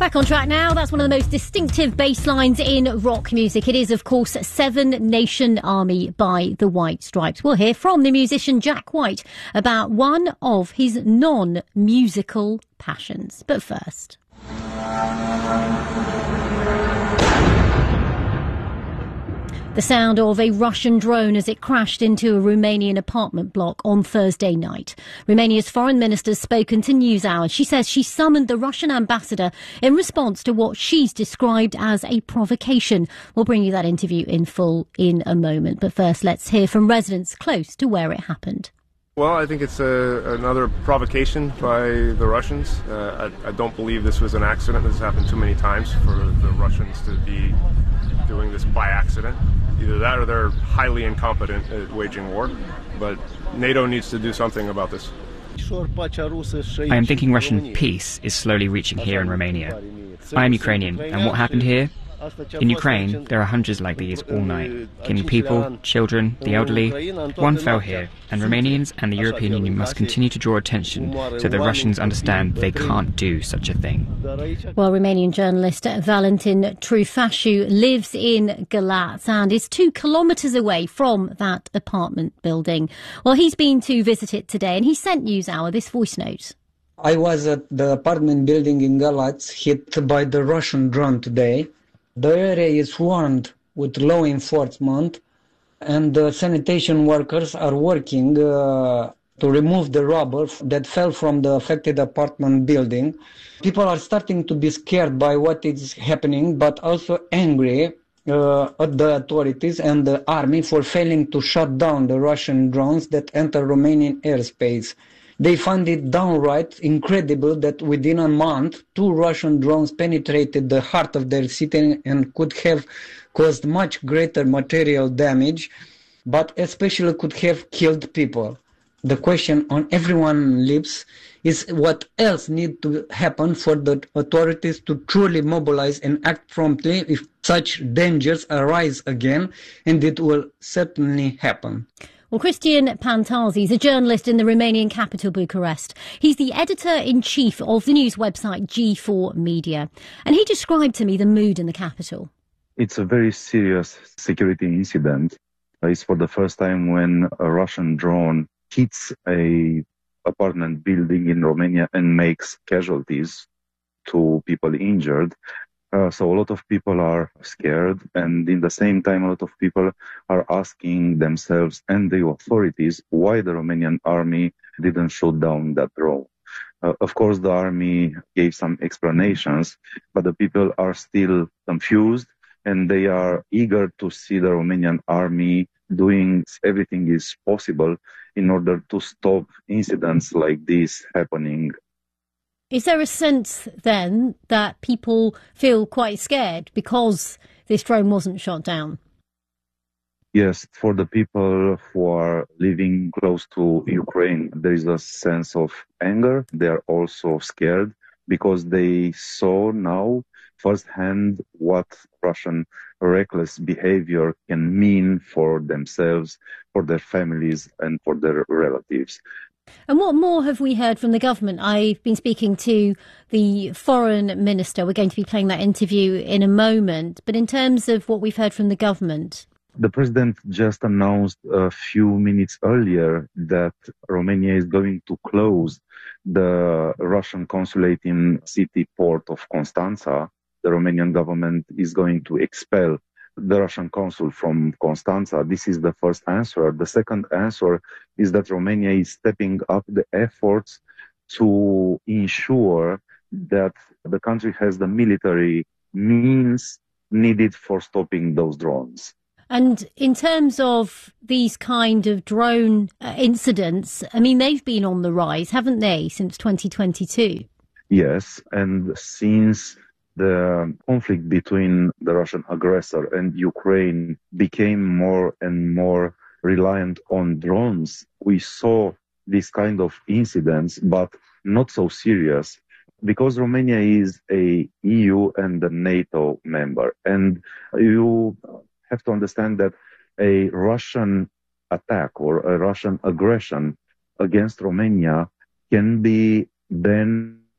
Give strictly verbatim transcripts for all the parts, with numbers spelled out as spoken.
Back on track now. That's one of the most distinctive bass lines in rock music. It is, of course, Seven Nation Army by the White Stripes. We'll hear from the musician Jack White about one of his non-musical passions. But first... the sound of a Russian drone as it crashed into a Romanian apartment block on Thursday night. Romania's foreign minister has spoken to NewsHour. She says she summoned the Russian ambassador in response to what she's described as a provocation. We'll bring you that interview in full in a moment. But first, let's hear from residents close to where it happened. Well, I think it's a, another provocation by the Russians. Uh, I, I don't believe this was an accident. This has happened too many times for the Russians to be doing this by accident. Either that or they're highly incompetent at waging war. But NATO needs to do something about this. I am thinking Russian peace is slowly reaching here in Romania. I am Ukrainian, and what happened here? In Ukraine, there are hundreds like these all night, killing people, children, the elderly. One fell here, and Romanians and the European Union must continue to draw attention so the Russians understand they can't do such a thing. Well, Romanian journalist Valentin Trufasciu lives in Galați and is two kilometres away from that apartment building. Well, he's been to visit it today, and he sent NewsHour this voice note. I was at the apartment building in Galați hit by the Russian drone today. The area is swarmed with law enforcement, and the sanitation workers are working uh, to remove the rubble that fell from the affected apartment building. People are starting to be scared by what is happening, but also angry uh, at the authorities and the army for failing to shut down the Russian drones that enter Romanian airspace. They found it downright incredible that within a month, two Russian drones penetrated the heart of their city and could have caused much greater material damage, but especially could have killed people. The question on everyone's lips is what else needs to happen for the authorities to truly mobilize and act promptly if such dangers arise again, and it will certainly happen. Well, Cristian Pantazi is a journalist in the Romanian capital, Bucharest. He's the editor-in-chief of the news website G four Media. And he described to me the mood in the capital. It's a very serious security incident. It's for the first time when a Russian drone hits a apartment building in Romania and makes casualties, to people injured. Uh, so a lot of people are scared, and in the same time, a lot of people are asking themselves and the authorities why the Romanian army didn't shoot down that drone. Uh, of course, the army gave some explanations, but the people are still confused, and they are eager to see the Romanian army doing everything is possible in order to stop incidents like this happening. Is there a sense, then, that people feel quite scared because this drone wasn't shot down? Yes, for the people who are living close to Ukraine, there is a sense of anger. They are also scared because they saw now firsthand what Russian reckless behavior can mean for themselves, for their families, and for their relatives. And what more have we heard from the government? I've been speaking to the foreign minister. We're going to be playing that interview in a moment. But in terms of what we've heard from the government... The president just announced a few minutes earlier that Romania is going to close the Russian consulate in city port of Constanța. The Romanian government is going to expel the Russian consul from Constanța. This is the first answer. The second answer is that Romania is stepping up the efforts to ensure that the country has the military means needed for stopping those drones. And in terms of these kind of drone uh, incidents, I mean, they've been on the rise, haven't they, since twenty twenty-two? Yes, and since the conflict between the Russian aggressor and Ukraine became more and more reliant on drones, we saw this kind of incidents, but not so serious, because Romania is a E U and a NATO member. And you have to understand that a Russian attack or a Russian aggression against Romania can be then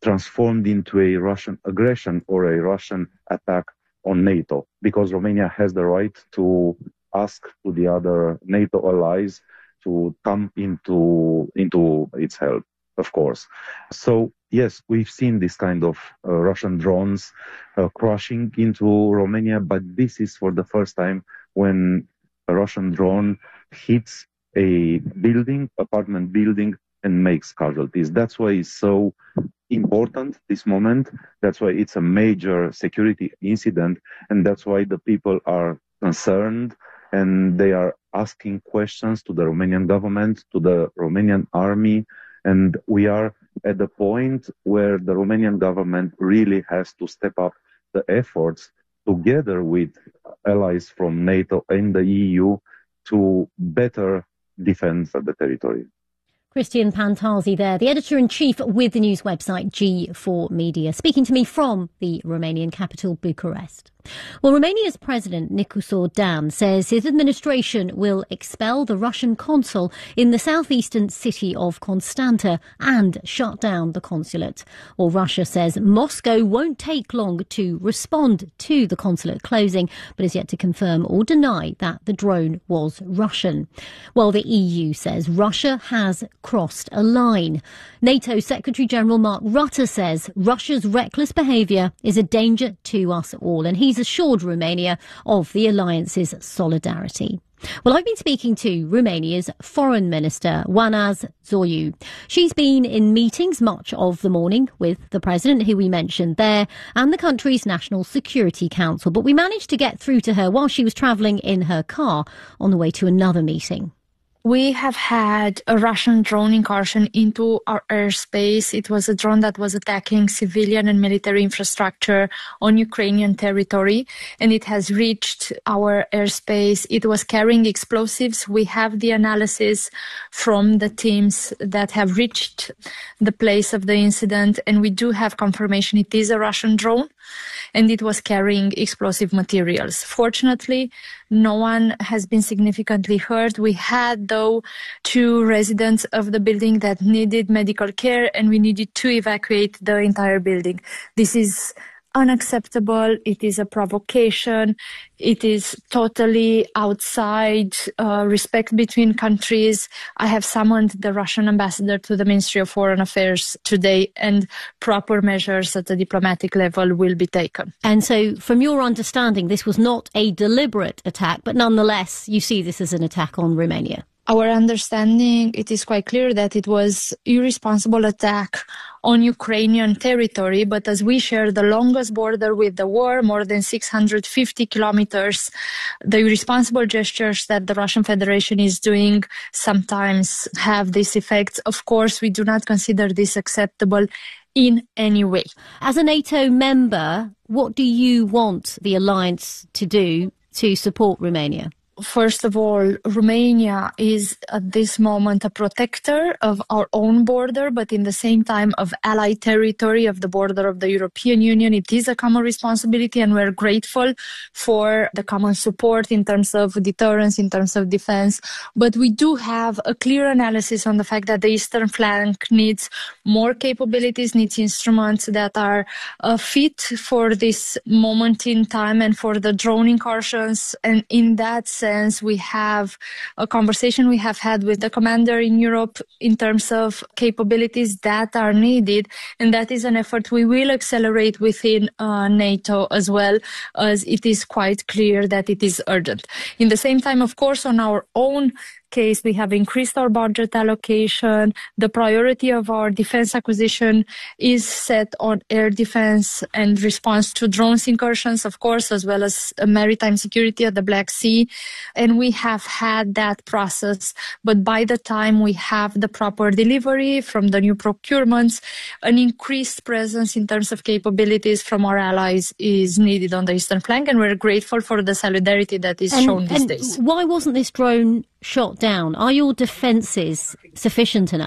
transformed into a Russian aggression or a Russian attack on NATO, because Romania has the right to ask to the other NATO allies to come into into its help, of course. So yes, we've seen this kind of uh, Russian drones uh, crashing into Romania, but this is for the first time when a Russian drone hits a building, apartment building, and makes casualties. That's why it's so important, this moment. That's why it's a major security incident, and that's why the people are concerned and they are asking questions to the Romanian government, to the Romanian army, and we are at the point where the Romanian government really has to step up the efforts together with allies from NATO and the E U to better defend the territory. Cristian Pantazi there, the editor-in-chief with the news website G four Media, speaking to me from the Romanian capital, Bucharest. Well, Romania's President, Nicusor Dan, says his administration will expel the Russian consul in the southeastern city of Constanta and shut down the consulate. Well, Russia says Moscow won't take long to respond to the consulate closing, but is yet to confirm or deny that the drone was Russian. Well, the E U says Russia has crossed a line. NATO Secretary-General Mark Rutte says Russia's reckless behaviour is a danger to us all, and he's assured Romania of the alliance's solidarity. Well, I've been speaking to Romania's Foreign Minister, Oana Zoiu. She's been in meetings much of the morning with the President, who we mentioned there, and the country's National Security Council. But we managed to get through to her while she was travelling in her car on the way to another meeting. We have had a Russian drone incursion into our airspace. It was a drone that was attacking civilian and military infrastructure on Ukrainian territory, and it has reached our airspace. It was carrying explosives. We have the analysis from the teams that have reached the place of the incident, and we do have confirmation it is a Russian drone, and it was carrying explosive materials. Fortunately, no one has been significantly hurt. We had, though, two residents of the building that needed medical care, and we needed to evacuate the entire building. This is unacceptable. It is a provocation. It is totally outside uh, respect between countries. I have summoned the Russian ambassador to the Ministry of Foreign Affairs today, and proper measures at the diplomatic level will be taken. And so, from your understanding, this was not a deliberate attack, but nonetheless, you see this as an attack on Romania. Our understanding, it is quite clear that it was irresponsible attack on Ukrainian territory, but as we share the longest border with the war, more than six hundred fifty kilometers, the irresponsible gestures that the Russian Federation is doing sometimes have this effect. Of course, we do not consider this acceptable in any way. As a NATO member, what do you want the alliance to do to support Romania? First of all, Romania is at this moment a protector of our own border, but in the same time of allied territory of the border of the European Union. It is a common responsibility, and we're grateful for the common support in terms of deterrence, in terms of defense. But we do have a clear analysis on the fact that the eastern flank needs more capabilities, needs instruments that are uh, fit for this moment in time and for the drone incursions. And in that sense, Sense, we have a conversation we have had with the commander in Europe in terms of capabilities that are needed, and that is an effort we will accelerate within uh, NATO as well, as it is quite clear that it is urgent. In the same time, of course, on our own case, we have increased our budget allocation. The priority of our defense acquisition is set on air defense and response to drones incursions, of course, as well as maritime security at the Black Sea. And we have had that process. But by the time we have the proper delivery from the new procurements, an increased presence in terms of capabilities from our allies is needed on the eastern flank. And we're grateful for the solidarity that is and, shown these and days. Why wasn't this drone shot down? Are your defences sufficient enough?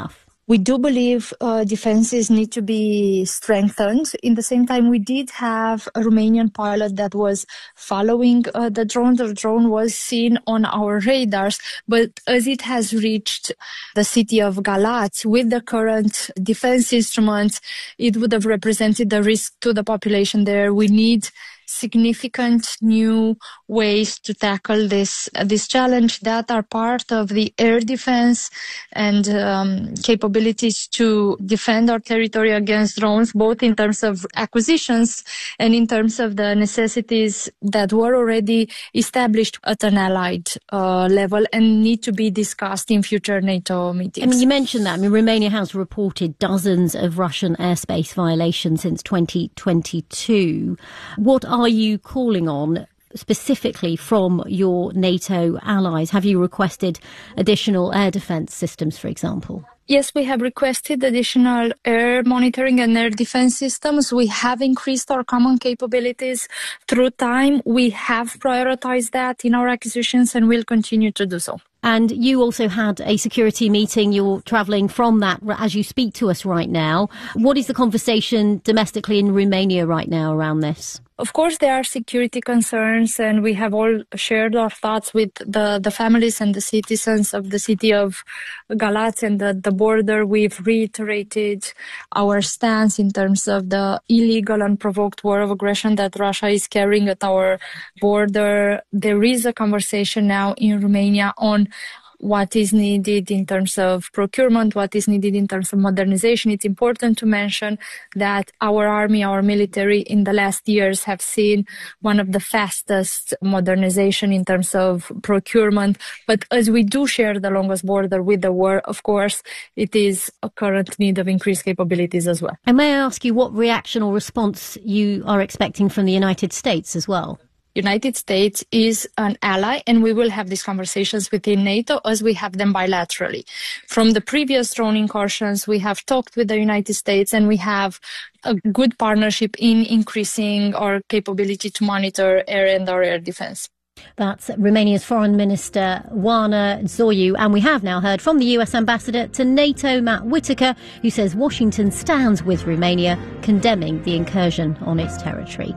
We do believe uh, defenses need to be strengthened. In the same time, we did have a Romanian pilot that was following uh, the drone. The drone was seen on our radars, but as it has reached the city of Galați with the current defense instruments, it would have represented a risk to the population there. We need significant new ways to tackle this uh, this challenge that are part of the air defense and um, capabilities to defend our territory against drones, both in terms of acquisitions and in terms of the necessities that were already established at an allied uh, level and need to be discussed in future NATO meetings. I mean, you mentioned that. I mean, Romania has reported dozens of Russian airspace violations since twenty twenty-two. What are you calling on specifically from your NATO allies? Have you requested additional air defence systems, for example? Yes, we have requested additional air monitoring and air defense systems. We have increased our common capabilities through time. We have prioritized that in our acquisitions and will continue to do so. And you also had a security meeting. You're travelling from that as you speak to us right now. What is the conversation domestically in Romania right now around this? Of course, there are security concerns, and we have all shared our thoughts with the, the families and the citizens of the city of Galați and the, the border. We've reiterated our stance in terms of the illegal, unprovoked war of aggression that Russia is carrying at our border. There is a conversation now in Romania on what is needed in terms of procurement, what is needed in terms of modernization. It's important to mention that our army, our military in the last years have seen one of the fastest modernization in terms of procurement. But as we do share the longest border with the war, of course, it is a current need of increased capabilities as well. And may I ask you what reaction or response you are expecting from the United States as well? United States is an ally, and we will have these conversations within NATO as we have them bilaterally. From the previous drone incursions, we have talked with the United States, and we have a good partnership in increasing our capability to monitor air and our air defense. That's Romania's Foreign Minister, Oana Zoiu. And we have now heard from the U S Ambassador to NATO, Matt Whitaker, who says Washington stands with Romania, condemning the incursion on its territory.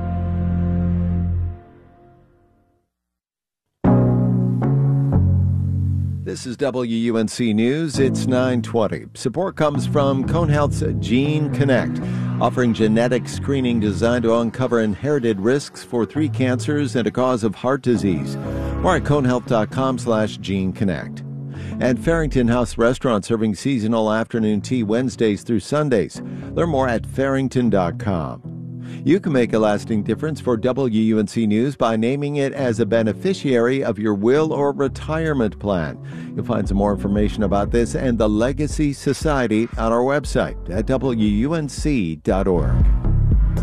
This is W U N C News. It's nine twenty. Support comes from Cone Health's Gene Connect, offering genetic screening designed to uncover inherited risks for three cancers and a cause of heart disease. More at conehealth.com slash Gene Connect. And Farrington House Restaurant serving seasonal afternoon tea Wednesdays through Sundays. Learn more at farrington dot com. You can make a lasting difference for W U N C News by naming it as a beneficiary of your will or retirement plan. You'll find some more information about this and the Legacy Society on our website at W U N C dot org.